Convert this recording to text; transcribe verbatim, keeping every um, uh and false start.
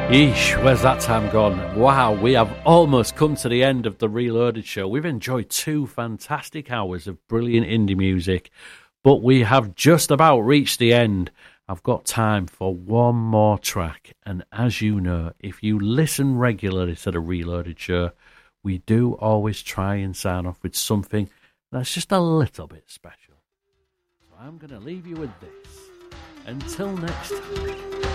Eesh, where's that time gone? Wow, we have almost come to the end of the Reloaded show. We've enjoyed two fantastic hours of brilliant indie music, but we have just about reached the end. I've got time for one more track, and as you know, if you listen regularly to the Reloaded show, we do always try and sign off with something that's just a little bit special. So I'm going to leave you with this. Until next time.